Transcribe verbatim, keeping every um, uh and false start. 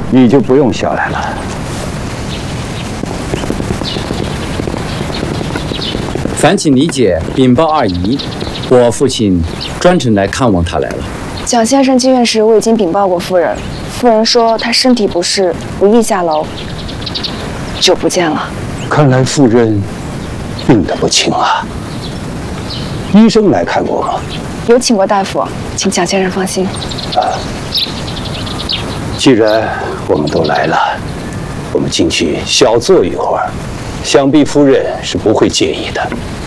你就不用下来了。 烦请理解禀报二姨，我父亲专程来看望她来了。 蒋先生进院时，我已经禀报过夫人，夫人说他身体不适，不宜下楼，就不见了。 看来夫人病得不轻啊。医生来看过吗？ 有请过大夫，请蒋先生放心。 啊，既然我们都来了，我们进去小坐一会儿，想必夫人是不会介意的。